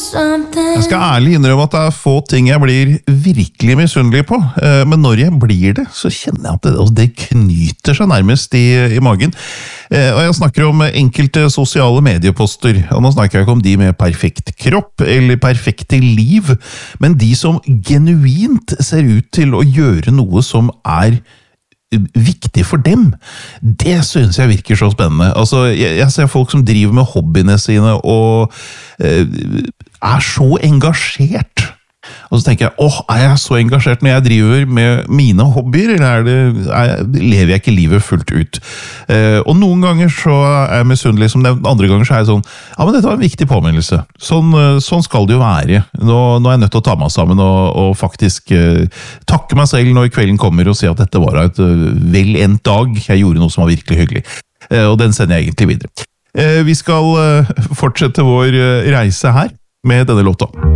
Jeg skal ærlig innrømme at det få ting jeg blir virkelig misunnelig på, men når jeg blir det, så kjenner jeg at det knyter seg nærmest i magen. Og jeg snakker om enkelte sosiale medieposter, og nå snakker jeg ikke om de med perfekt kropp eller perfekte liv, men de som genuint ser ut til å gjøre noe som viktig for dem. Det synes jeg virker så spennende. Altså, jeg ser folk som driver med hobbyene sine og så engasjert. Og så tenker jeg, jeg så engasjert når jeg driver med mine hobbyer, eller lever jeg ikke livet fullt ut? Og noen ganger så jeg misunnelig som nevnt, andre ganger så jeg sånn, men dette var en viktig påminnelse. Sånn skal det jo være. Nå jeg nødt til å ta meg sammen og faktisk takke meg selv når kvelden kommer og si at dette var et vel endt dag. Jeg gjorde noe som var virkelig hyggelig. Og den sender jeg egentlig videre. Vi skal fortsette vår reise her med denne låta.